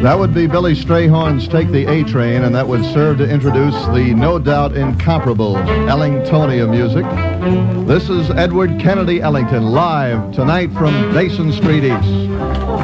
That would be Billy Strayhorn's Take the A Train, and that would serve to introduce the no doubt incomparable Ellingtonia music. This is Edward Kennedy Ellington live tonight from Basin Street East.